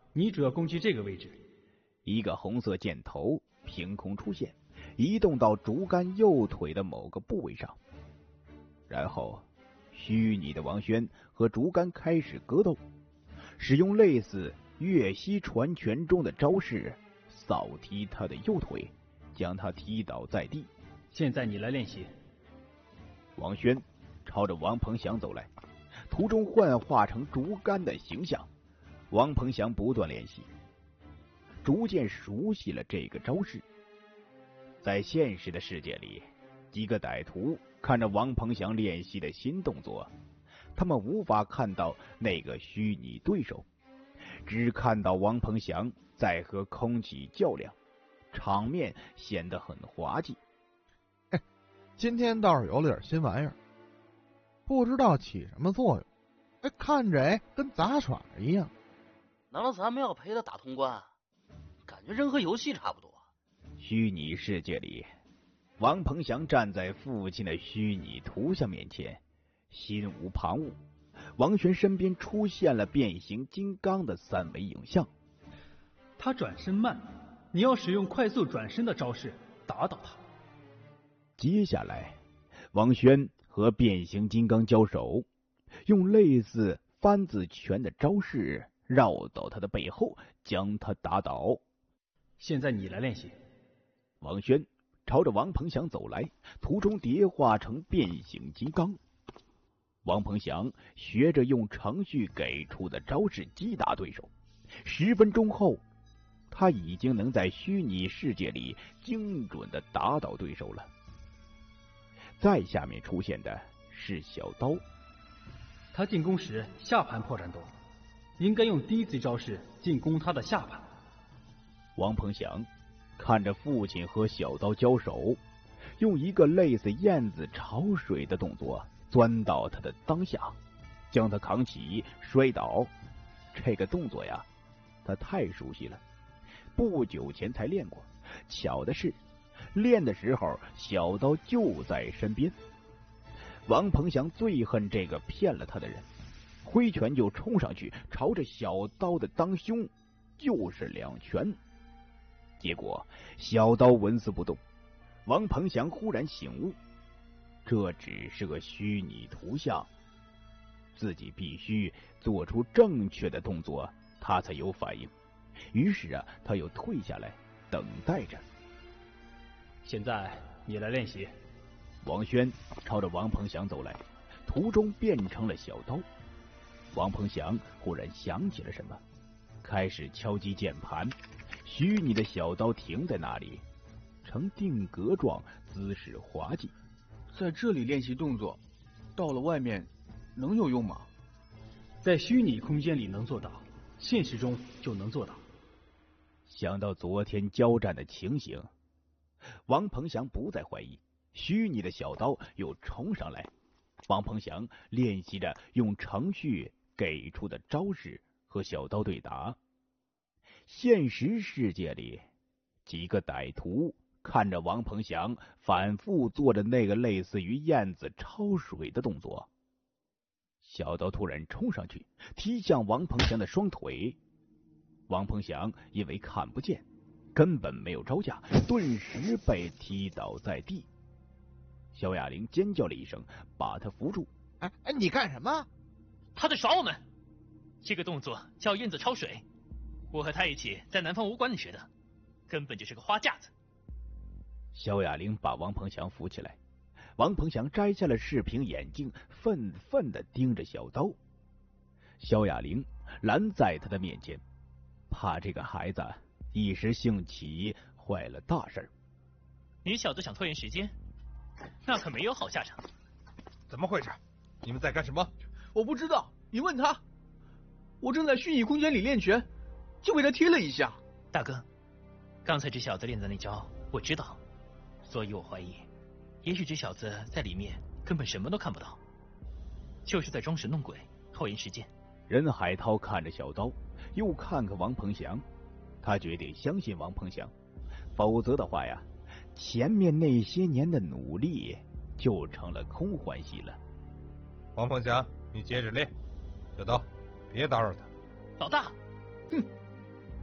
你主要攻击这个位置。 一个红色箭头凭空出现，移动到竹竿右腿的某个部位上，然后虚拟的王轩和竹竿开始格斗，使用类似岳西传拳中的招式扫踢他的右腿，将他踢倒在地。 现在你来练习。 王轩朝着王鹏翔走来，途中幻化成竹竿的形象。王鹏翔不断练习，逐渐熟悉了这个招式。在现实的世界里，几个歹徒看着王鹏翔练习的新动作，他们无法看到那个虚拟对手，只看到王鹏翔在和空气较量，场面显得很滑稽。 今天倒是有了点新玩意儿，不知道起什么作用。看着跟杂耍一样。 难道咱们要陪他打通关？感觉人和游戏差不多。 虚拟世界里，王鹏翔站在父亲的虚拟图像面前，心无旁骛。王轩身边出现了变形金刚的3维影像。 他转身慢，你要使用快速转身的招式打倒他。 接下来，王轩和变形金刚交手，用类似翻子拳的招式绕到他的背后，将他打倒。 现在你来练习。 王轩朝着王鹏翔走来，途中蝶化成变形金刚。王鹏翔学着用程序给出的招式击打对手。10分钟后，他已经能在虚拟世界里精准地打倒对手了。再下面出现的是小刀， 他进攻时下盘破绽多，应该用低级招式进攻他的下盘。 王鹏翔看着父亲和小刀交手，用一个类似燕子潮水的动作钻到他的裆下，将他扛起摔倒。这个动作呀，他太熟悉了，不久前才练过。巧的是，练的时候小刀就在身边。王鹏翔最恨这个骗了他的人，挥拳就冲上去，朝着小刀的当胸就是2拳。结果小刀纹丝不动。王鹏翔忽然醒悟，这只是个虚拟图像，自己必须做出正确的动作，他才有反应。于是他又退下来等待着。 现在你来练习。 王轩朝着王鹏翔走来，途中变成了小刀。王鹏翔忽然想起了什么，开始敲击键盘。虚拟的小刀停在那里，呈定格状，姿势滑稽。 在这里练习动作，到了外面能有用吗？ 在虚拟空间里能做到，现实中就能做到。 想到昨天交战的情形，王鹏翔不再怀疑，虚拟的小刀又冲上来。王鹏翔练习着用程序给出的招式和小刀对打。现实世界里，几个歹徒看着王鹏翔反复做着那个类似于燕子抄水的动作。小刀突然冲上去，踢向王鹏翔的双腿。王鹏翔因为看不见，根本没有招架，顿时被踢倒在地。萧亚玲尖叫了一声，把他扶住。 你干什么？ 他在耍我们。这个动作叫燕子抄水，我和他一起在南方武馆里学的，根本就是个花架子。 萧亚玲把王鹏翔扶起来。王鹏翔摘下了视频眼镜，愤愤地盯着小刀。萧亚玲拦在他的面前，怕这个孩子一时兴起坏了大事。 你小子想拖延时间，那可没有好下场。 怎么回事？你们在干什么？ 我不知道，你问他。我正在虚拟空间里练拳，就被他踢了一下。 大哥，刚才这小子练的那招我知道，所以我怀疑，也许这小子在里面根本什么都看不到，就是在装神弄鬼，拖延时间。 任海涛看着小刀，又看看王鹏翔，他决定相信王鹏翔，否则的话呀，前面那些年的努力就成了空欢喜了。 王鹏翔，你接着练。小刀，别打扰他。 老大，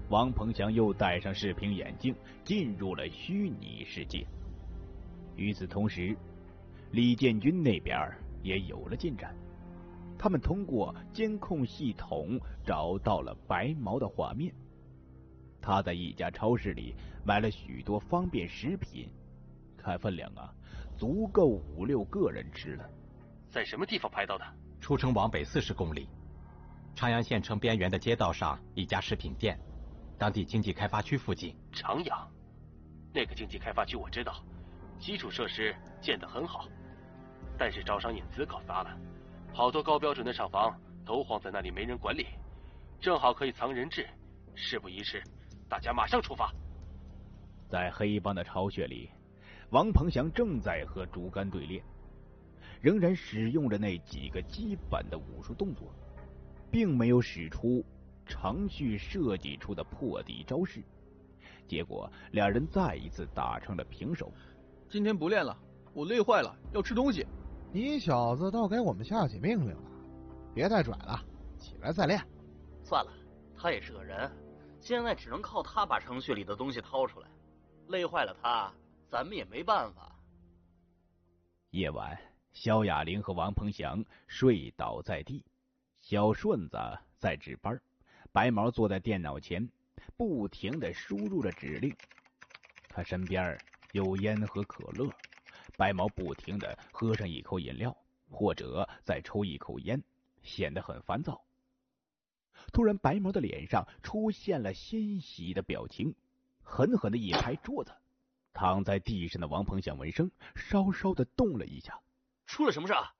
王鹏翔又戴上视频眼镜，进入了虚拟世界。与此同时，李建军那边也有了进展。他们通过监控系统找到了白毛的画面。他在一家超市里买了许多方便食品，看分量啊，足够5-6个人吃了。 在什么地方拍到的？ 出城往北40公里，长阳县城边缘的街道上一家食品店，当地经济开发区附近。 长阳，那个经济开发区我知道，基础设施建得很好，但是招商引资搞砸了，好多高标准的厂房都荒在那里没人管理，正好可以藏人质。事不宜迟，大家马上出发。 在黑帮的巢穴里，王鹏翔正在和竹竿对练，仍然使用着那几个基本的武术动作，并没有使出程序设计出的破敌招式。结果两人再一次打成了平手。 今天不练了，我累坏了，要吃东西。 你小子倒给我们下起命令了，别再拽了，起来再练。 算了，他也是个人，现在只能靠他把程序里的东西掏出来，累坏了他，咱们也没办法。 夜晚，肖雅玲和王鹏翔睡倒在地，小顺子在值班，白毛坐在电脑前，不停地输入着指令。他身边有烟和可乐，白毛不停地喝上一口饮料，或者再抽一口烟，显得很烦躁。突然，白毛的脸上出现了欣喜的表情，狠狠地一拍桌子。躺在地上的王鹏翔闻声，稍稍的动了一下。 出了什么事啊？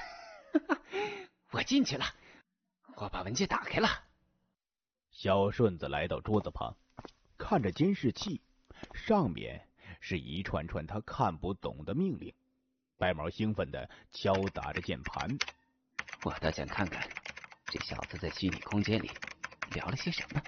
我进去了，我把文件打开了。 小顺子来到桌子旁，看着监视器，上面是一串串他看不懂的命令。白毛兴奋地敲打着键盘。 我倒想看看这小子在虚拟空间里聊了些什么。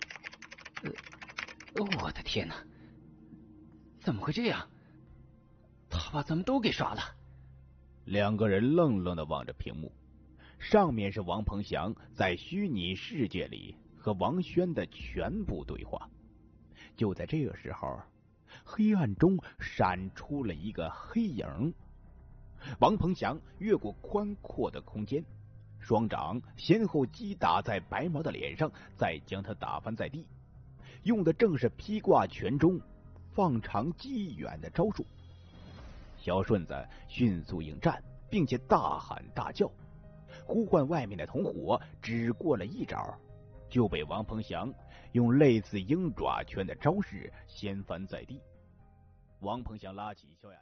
我的天哪，怎么会这样？他把咱们都给耍了。 两个人愣愣地望着屏幕，上面是王鹏翔在虚拟世界里和王轩的全部对话。就在这个时候，黑暗中闪出了一个黑影。王鹏翔越过宽阔的空间，双掌先后击打在白毛的脸上，再将他打翻在地，用的正是披挂拳中放长击远的招数。小顺子迅速应战，并且大喊大叫，呼唤外面的同伙，只过了一招，就被王鹏翔用类似鹰爪拳的招式掀翻在地。王鹏翔拉起肖雅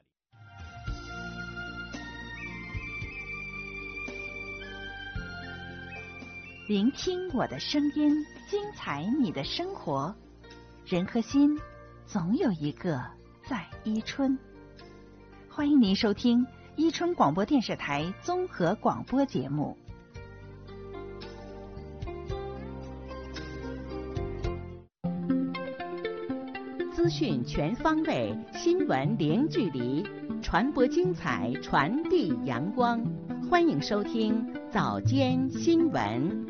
玲，聆听我的声音，精彩你的生活。人和心，总有一个在伊春。欢迎您收听伊春广播电视台综合广播节目。资讯全方位，新闻零距离，传播精彩，传递阳光。欢迎收听早间新闻。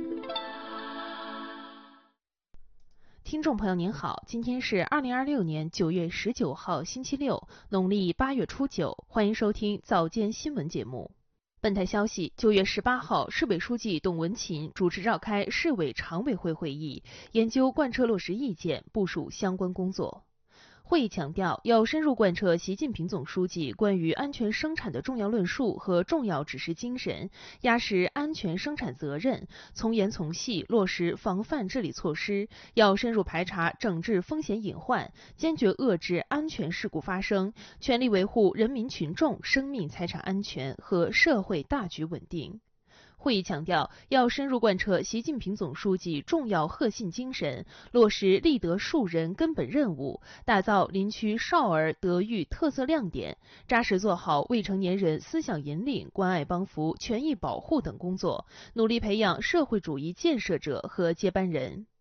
听众朋友您好，今天是2026年9月19号星期六，农历8月初9，欢迎收听早间新闻节目。本台消息，9月18号，市委书记董文勤主持召开市委常委会会议，研究贯彻落实意见，部署相关工作。会议强调，要深入贯彻习近平总书记关于安全生产的重要论述和重要指示精神，压实安全生产责任，从严从细落实防范治理措施，要深入排查整治风险隐患，坚决遏制安全事故发生，全力维护人民群众生命财产安全和社会大局稳定。会议强调，要深入贯彻习近平总书记重要核心精神，落实立德树人根本任务，打造林区少儿德育特色亮点，扎实做好未成年人思想引领、关爱帮扶、权益保护等工作，努力培养社会主义建设者和接班人。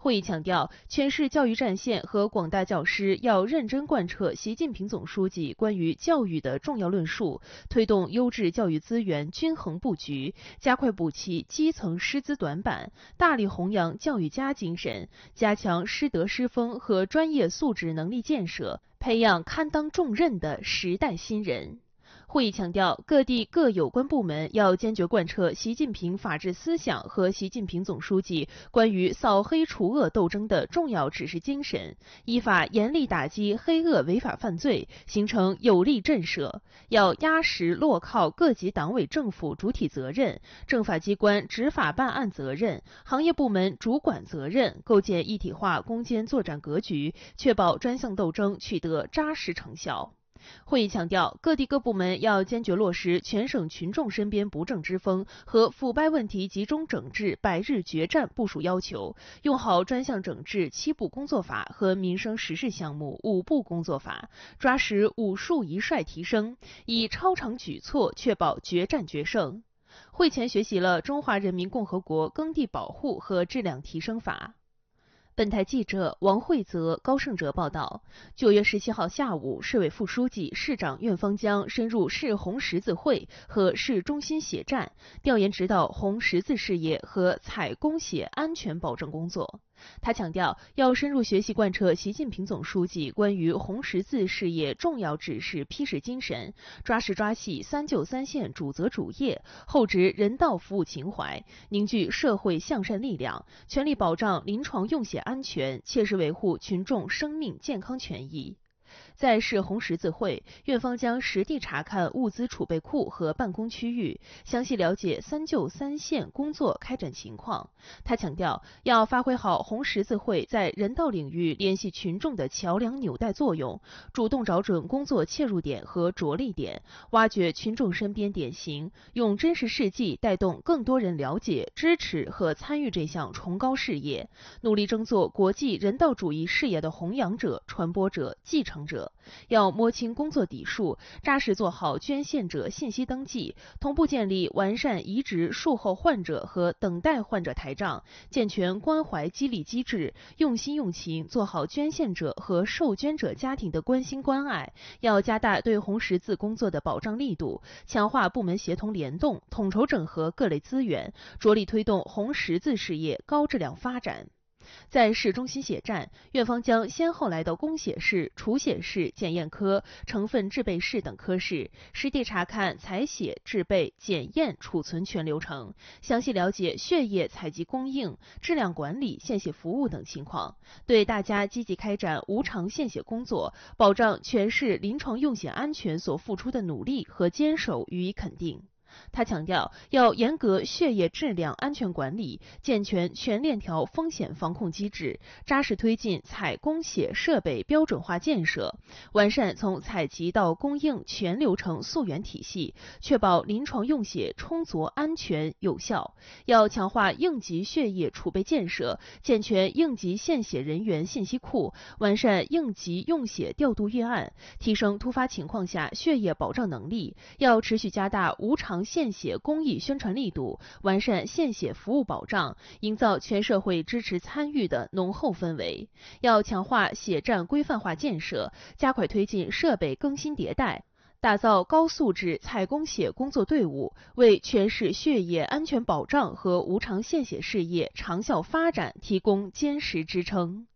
会议强调，全市教育战线和广大教师要认真贯彻习近平总书记关于教育的重要论述，推动优质教育资源均衡布局，加快补齐基层师资短板，大力弘扬教育家精神，加强师德师风和专业素质能力建设，培养堪当重任的时代新人。会议强调，各地各有关部门要坚决贯彻习近平法治思想和习近平总书记关于扫黑除恶斗争的重要指示精神，依法严厉打击黑恶违法犯罪，形成有力震慑。要压实落靠各级党委政府主体责任、政法机关执法办案责任、行业部门主管责任，构建一体化攻坚作战格局，确保专项斗争取得扎实成效。会议强调，各地各部门要坚决落实全省群众身边不正之风和腐败问题集中整治百日决战部署要求，用好专项整治7步工作法和民生实事项目5步工作法，抓实5数1帅提升，以超常举措确保决战决胜。会前学习了《中华人民共和国耕地保护和质量提升法》。本台记者王慧泽、高胜哲报道，9月17号下午，市委副书记、市长苑方江深入市红十字会和市中心血站，调研指导红十字事业和采供血安全保证工作。他强调，要深入学习贯彻习近平总书记关于红十字事业重要指示批示精神，抓实抓细3救3线主责主业，厚植人道服务情怀，凝聚社会向善力量，全力保障临床用血安全，切实维护群众生命健康权益。在市红十字会，苑方江实地查看物资储备库和办公区域，详细了解3救3线工作开展情况。他强调，要发挥好红十字会在人道领域联系群众的桥梁纽带作用，主动找准工作切入点和着力点，挖掘群众身边典型，用真实事迹带动更多人了解、支持和参与这项崇高事业，努力争做国际人道主义事业的弘扬者、传播者、继承者。要摸清工作底数，扎实做好捐献者信息登记，同步建立完善移植术后患者和等待患者台账，健全关怀激励机制，用心用情做好捐献者和受捐者家庭的关心关爱。要加大对红十字工作的保障力度，强化部门协同联动，统筹整合各类资源，着力推动红十字事业高质量发展。在市中心血站，苑方江先后来到供血室、储血室、检验科、成分制备室等科室，实地查看采血、制备、检验、储存全流程，详细了解血液采集供应、质量管理、献血服务等情况，对大家积极开展无偿献血工作，保障全市临床用血安全所付出的努力和坚守予以肯定。他强调，要严格血液质量安全管理，健全全链条风险防控机制，扎实推进采供血设备标准化建设，完善从采集到供应全流程溯源体系，确保临床用血充足、安全、有效。要强化应急血液储备建设，健全应急献血人员信息库，完善应急用血调度预案，提升突发情况下血液保障能力。要持续加大无偿献血公益宣传力度，完善献血服务保障，营造全社会支持参与的浓厚氛围。要强化血站规范化建设，加快推进设备更新迭代，打造高素质采供血工作队伍，为全市血液安全保障和无偿献血事业长效发展提供坚实支撑。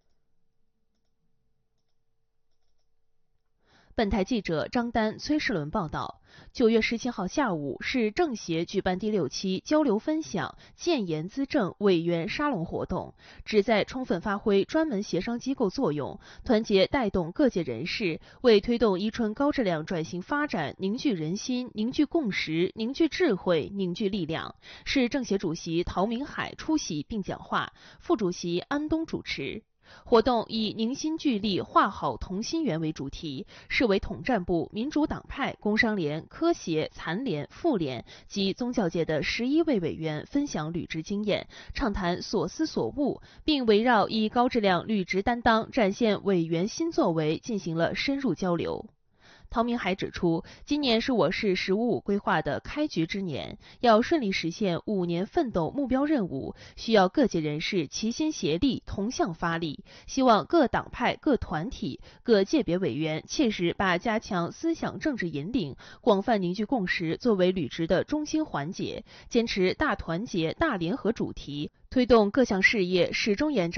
本台记者张丹、崔世伦报道，9月17号下午，市政协举办第6期交流分享建言资政委员沙龙活动，旨在充分发挥专门协商机构作用，团结带动各界人士，为推动伊春高质量转型发展凝聚人心、凝聚共识、凝聚智慧、凝聚力量。市政协主席陶明海出席并讲话，副主席安东主持。活动以凝心聚力画好同心圆为主题，市委统战部、民主党派、工商联、科协、残联、妇联及宗教界的11位委员分享履职经验，畅谈所思所悟，并围绕以高质量履职担当展现委员新作为进行了深入交流。 陶明还指出，今年是我市“1055”规划的开局之年，要顺利实现5年奋斗目标任务，需要各界人士齐心协力、同向发力。希望各党派、各团体、各界别委员切实把加强思想政治引领、广泛凝聚共识作为履职的中心环节，坚持大团结、大联合主题，推动各项事业始终沿着